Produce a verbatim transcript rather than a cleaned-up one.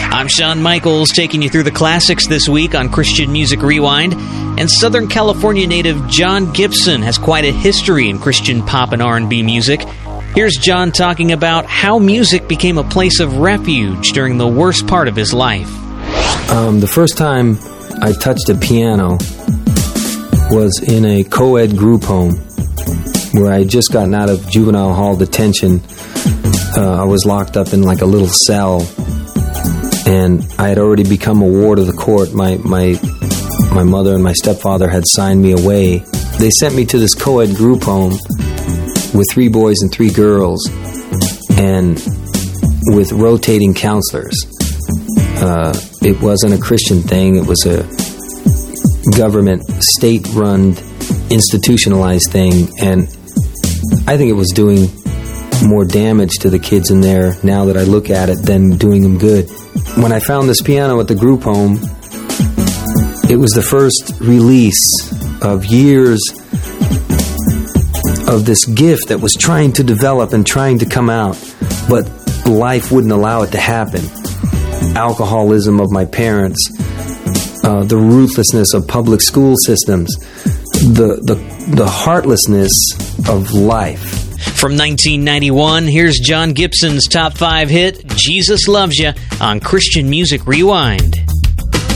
I'm Shawn Michaels, taking you through the classics this week on Christian Music Rewind. And Southern California native John Gibson has quite a history in Christian pop and R and B music. Here's John talking about how music became a place of refuge during the worst part of his life. Um, the first time I touched a piano was in a co-ed group home where I had just gotten out of juvenile hall detention. Uh, I was locked up in like a little cell, and I had already become a ward of the court. My my my mother and my stepfather had signed me away. They sent me to this co-ed group home with three boys and three girls, and with rotating counselors. Uh, it wasn't a Christian thing. It was a government, state-run, institutionalized thing, and I think it was doing more damage to the kids in there now that I look at it than doing them good. When I found this piano at the group home, it was the first release of years of this gift that was trying to develop and trying to come out, but life wouldn't allow it to happen. Alcoholism of my parents, uh, the ruthlessness of public school systems, the, the the heartlessness of life. From nineteen ninety-one, here's John Gibson's top five hit, Jesus Loves Ya, on Christian Music Rewind.